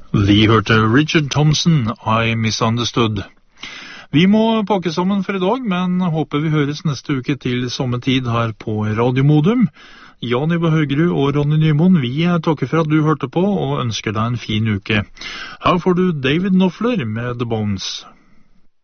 Vi hørte Richard Thompson, I Misunderstood. Vi må pakke sammen for i dag, men håper vi høres neste uke til samme tid her på Radio Modum. Jan Ivar Høgerud og Ronny Nymoen, vi takker for at du hørte på og ønsker deg en fin uke. Her får du David Knopfler med The Bones.